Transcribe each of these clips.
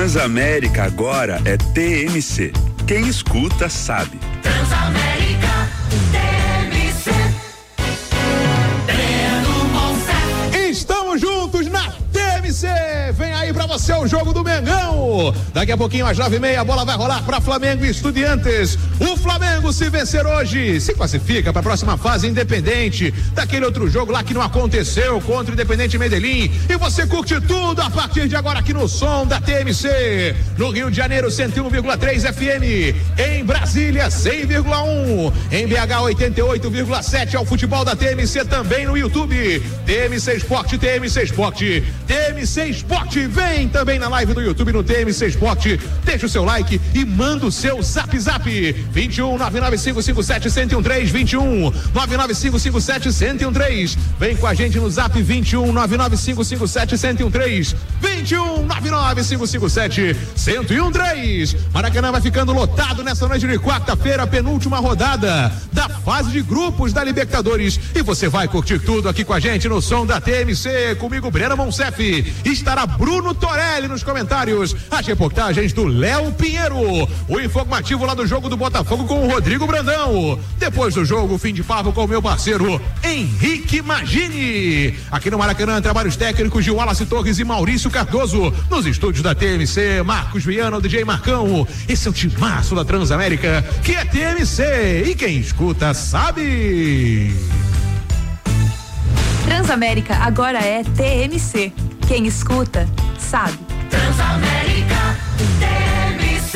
Transamérica agora é TMC. Quem escuta sabe. Transamérica TMC. Estamos juntos na TMC. Vem aí pra você o jogo do Mengão. Daqui a pouquinho às 9h30 a bola vai rolar pra Flamengo e Estudiantes. O Flamengo, se vencer hoje, se classifica pra próxima fase, independente daquele outro jogo lá que não aconteceu contra o Independente Medellín. E você curte tudo a partir de agora aqui no som da TMC. No Rio de Janeiro, 101,3 FM. Em Brasília, 100,1. Em BH, 88,7 é o futebol da TMC também no YouTube. TMC Esporte, TMC Esporte, TMC Esporte. Vem também na live do YouTube no TMC Esporte. Deixa o seu like e manda o seu zap. 21 99557 21 99557 Vem com a gente no zap 21 99557 21 99557 Maracanã vai ficando lotado nessa noite de quarta-feira, penúltima rodada da fase de grupos da Libertadores. E você vai curtir tudo aqui com a gente no som da TMC. Comigo, Breno Monsef. Estará Bruno Torelli nos comentários. As reportagens do Léo Pinheiro. O informativo lá do jogo do Botafogo com o Rodrigo Brandão. Depois do jogo, fim de papo com o meu parceiro Henrique Magini. Aqui no Maracanã, trabalhos técnicos de Wallace Torres e Maurício Cardoso. Nos estúdios da TMC, Marcos Viana, o DJ Marcão. Esse é o timaço da Transamérica, que é TMC. E quem escuta sabe. Transamérica agora é TMC. Quem escuta sabe. Transamérica TMC.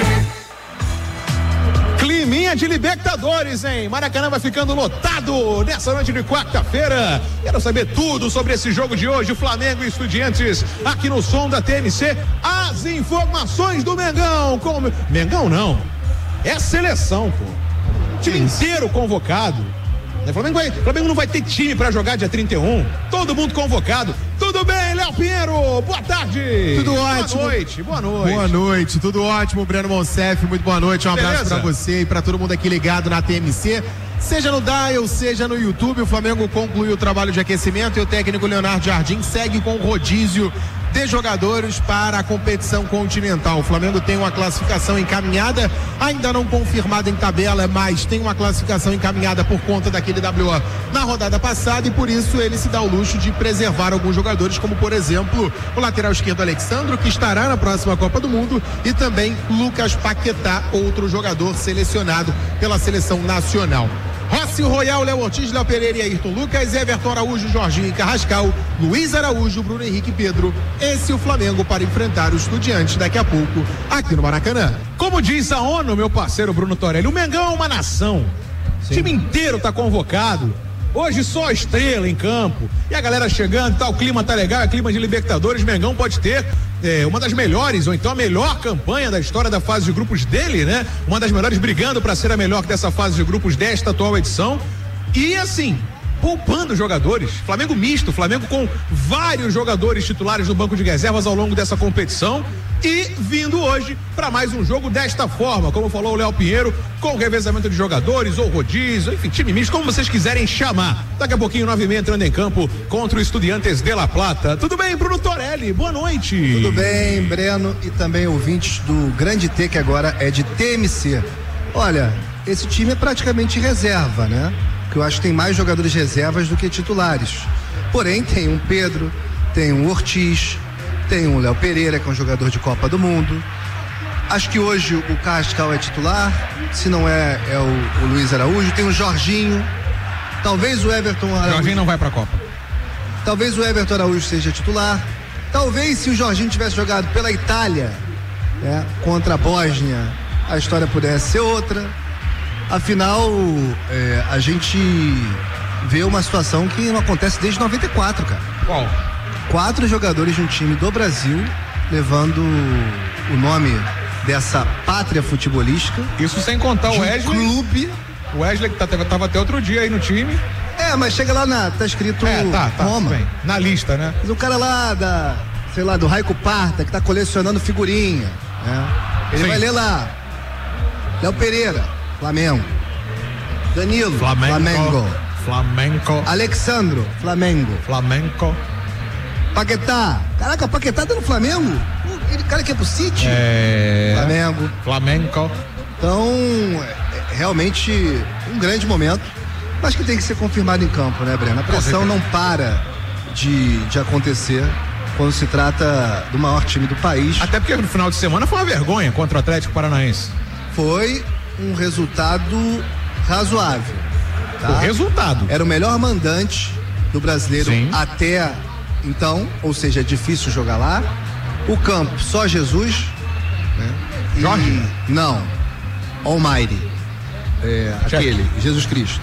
Climinha de Libertadores, hein? Maracanã vai ficando lotado nessa noite de quarta-feira. Quero saber tudo sobre esse jogo de hoje, Flamengo e Estudiantes, aqui no som da TMC. As informações do Mengão. Mengão não, é a seleção, pô. O time inteiro convocado. O Flamengo não vai ter time pra jogar dia 31. Todo mundo convocado. Tudo bem, Léo Pinheiro? Boa tarde. Tudo ótimo. Boa noite. Boa noite. Tudo ótimo, Breno Monsef. Muito boa noite. Um abraço pra você e pra todo mundo aqui ligado na TMC. Seja no Dial, seja no YouTube, o Flamengo concluiu o trabalho de aquecimento e o técnico Leonardo Jardim segue com o rodízio de jogadores para a competição continental. O Flamengo tem uma classificação encaminhada, ainda não confirmada em tabela, mas tem uma classificação encaminhada por conta daquele WO na rodada passada e por isso ele se dá o luxo de preservar alguns jogadores, como por exemplo o lateral esquerdo Alexandro, que estará na próxima Copa do Mundo, e também Lucas Paquetá, outro jogador selecionado pela seleção nacional. Rossi, Royal, Léo Ortiz, Léo Pereira e Ayrton Lucas, Everton Araújo, Jorginho e Carrascal, Luiz Araújo, Bruno Henrique e Pedro. Esse é o Flamengo para enfrentar o Estudiantes daqui a pouco, aqui no Maracanã. Como diz a ONU, meu parceiro Bruno Torelli, o Mengão é uma nação. Sim. O time inteiro tá convocado. Hoje só estrela em campo. E a galera chegando, tá, o clima tá legal, é clima de Libertadores. Mengão pode ter uma das melhores, ou então a melhor campanha da história da fase de grupos dele, né? Uma das melhores, brigando para ser a melhor dessa fase de grupos desta atual edição. E assim, poupando jogadores. Flamengo misto, Flamengo com vários jogadores titulares no banco de reservas ao longo dessa competição. E vindo hoje para mais um jogo desta forma, como falou o Léo Pinheiro, com revezamento de jogadores ou rodízio, enfim, time misto, como vocês quiserem chamar. Daqui a pouquinho, 9h30, entrando em campo contra o Estudiantes de La Plata. Tudo bem, Bruno Torelli? Boa noite. Tudo bem, Breno, e também ouvintes do Grande T, que agora é de TMC. Olha, esse time é praticamente reserva, né? Que eu acho que tem mais jogadores reservas do que titulares. Porém, tem um Pedro, tem um Ortiz, tem o Léo Pereira, que é um jogador de Copa do Mundo. Acho que hoje o Carrascal é titular. Se não é o Luiz Araújo. Tem o Jorginho. Talvez o Everton Araújo. Jorginho não vai pra Copa. Talvez o Everton Araújo seja titular. Talvez se o Jorginho tivesse jogado pela Itália, né, contra a Bósnia, a história pudesse ser outra. Afinal, a gente vê uma situação que não acontece desde 94, cara. Qual? 4 jogadores de um time do Brasil levando o nome dessa pátria futebolística. Isso sem contar o Wesley. Clube. O Wesley que tava até outro dia aí no time. Mas chega lá tá escrito Roma. Bem, na lista, né? Mas o cara lá do Raico Parta, que tá colecionando figurinha, né? Ele vai ler lá. Léo Pereira, Flamengo. Danilo, Flamengo. Alexandro, Flamengo. Paquetá. Caraca, Paquetá tá no Flamengo? Ele, cara, que é pro City? Flamengo. Então, realmente um grande momento, mas que tem que ser confirmado em campo, né, Breno? A pressão não para de acontecer quando se trata do maior time do país. Até porque no final de semana foi uma vergonha contra o Atlético Paranaense. Foi um resultado razoável. Tá? O resultado. Era o melhor mandante do brasileiro. Sim. Até então, ou seja, é difícil jogar lá. O campo, só Jesus. Né? Jorge? Não. Almighty. Aquele, Jesus Cristo.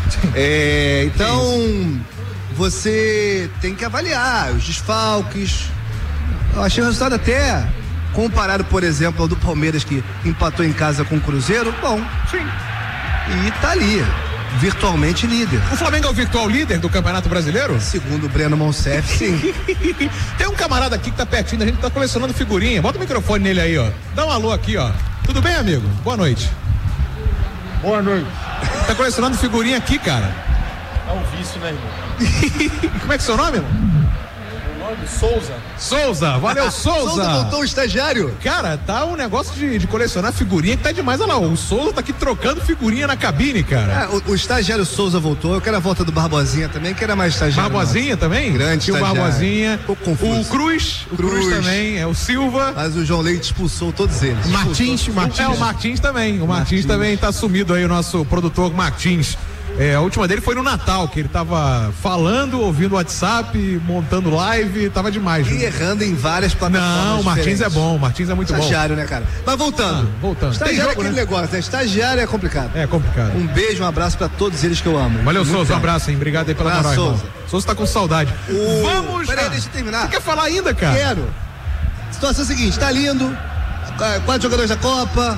Então, você tem que avaliar os desfalques. Eu achei o resultado até comparado, por exemplo, ao do Palmeiras, que empatou em casa com o Cruzeiro. Bom, sim. E tá ali, virtualmente líder. O Flamengo é o virtual líder do Campeonato Brasileiro? Segundo o Breno Monsef, sim. Tem um camarada aqui que tá pertinho da gente, tá colecionando figurinha. Bota o microfone nele aí, ó. Dá um alô aqui, ó. Tudo bem, amigo? Boa noite. Boa noite. Tá colecionando figurinha aqui, cara. É um vício, né, irmão? Como é que é o seu nome, irmão? Meu nome é Souza, valeu, Souza. Souza voltou o estagiário. Cara, tá um negócio de colecionar figurinha que tá demais. Olha lá, o Souza tá aqui trocando figurinha na cabine, cara. O estagiário Souza voltou. Eu quero a volta do Barbosinha também, que era mais estagiário. Barbosinha também? Grande estagiário. O Barbosinha. Um pouco confuso. O Cruz também, o Silva. Mas o João Leite expulsou todos eles. Martins. O Martins também. O Martins também tá sumido aí, o nosso produtor Martins. A última dele foi no Natal, que ele tava falando, ouvindo o WhatsApp, montando live, tava demais. E errando em várias plataformas. Não, o Martins é bom, o Martins é muito bom. Estagiário, né, cara? Mas voltando. Estagiário jogo, é aquele negócio, né? Estagiário é complicado. É complicado. Um beijo, um abraço pra todos eles que eu amo. Valeu, Souza, um abraço, hein? Obrigado aí pela moral, irmão. Souza tá com saudade. Vamos! Peraí, deixa eu terminar. Você quer falar ainda, cara? Quero. Situação seguinte, tá lindo, 4 jogadores da Copa,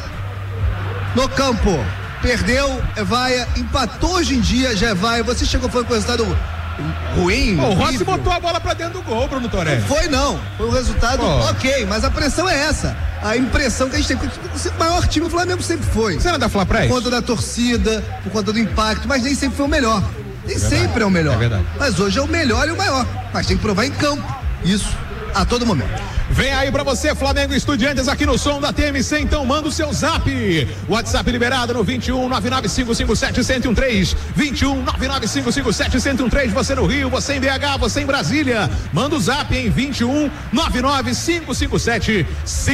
no campo. Perdeu, é vaia, empatou hoje em dia, já é vaia. Você chegou falando com o resultado ruim. O Rossi botou a bola pra dentro do gol, Bruno Torelli. Não foi, não. Foi um resultado ok, mas a pressão é essa. A impressão que a gente tem. O maior time do Flamengo sempre foi. Você não é da Fla-Press? Por conta da torcida, por conta do impacto, mas nem sempre foi o melhor. Nem sempre é o melhor. É verdade. Mas hoje é o melhor e o maior. Mas tem que provar em campo. Isso, a todo momento. Vem aí pra você, Flamengo e Estudiantes, aqui no som da TMC, então manda o seu zap. WhatsApp liberado no 21 99557 1013. 21 99557 1013. Você no Rio, você em BH, você em Brasília. Manda o zap em 21 99557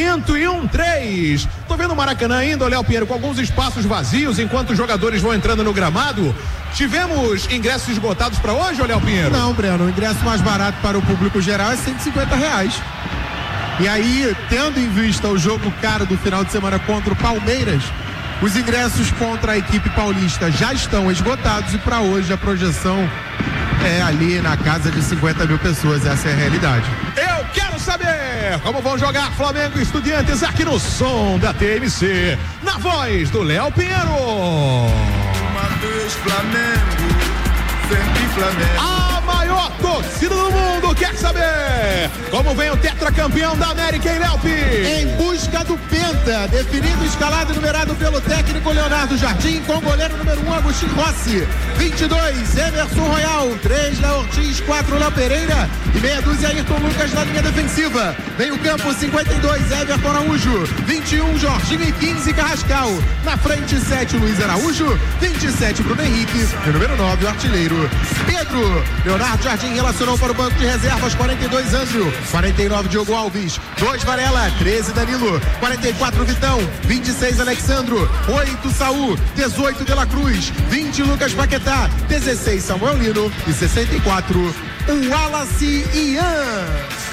1013. Tô vendo o Maracanã ainda, Léo Pinheiro, com alguns espaços vazios enquanto os jogadores vão entrando no gramado. Tivemos ingressos esgotados pra hoje, Léo Pinheiro? Não, Breno, o ingresso mais barato para o público geral é R$150. E aí, tendo em vista o jogo caro do final de semana contra o Palmeiras, os ingressos contra a equipe paulista já estão esgotados e para hoje a projeção é ali na casa de 50 mil pessoas. Essa é a realidade. Eu quero saber como vão jogar Flamengo e Estudiantes aqui no som da TMC, na voz do Léo Pinheiro. Uma vez Flamengo, sempre Flamengo. A maior torcida do mundo quer saber como vem o tetracampeão da América, em Léo Pinheiro. Em busca do Penta, definido, escalado e numerado pelo técnico Leonardo Jardim, com o goleiro número 1, Agostinho Rossi. 22, Emerson Royal. 3, Léo Ortiz. 4, Léo Pereira. E meia dúzia, Ayrton Lucas na linha defensiva. Vem o campo, 52, Everton Araújo. 21, Jorginho e 15, Carrascal. Na frente, 7, Luiz Araújo. 27, Bruno Henrique. E número 9, o artilheiro Pedro. Leonardo Jardim relacionou para o banco de reservas. 42, Andrew. 49, Diogo Alves. 2, Varela. 13, Danilo. 44, Vitão. 26, Alexandro. 8, Saul. 18, De La Cruz. 20, Lucas Paquetá. 16, Samuel Lino. E 64, o Wallace Ian.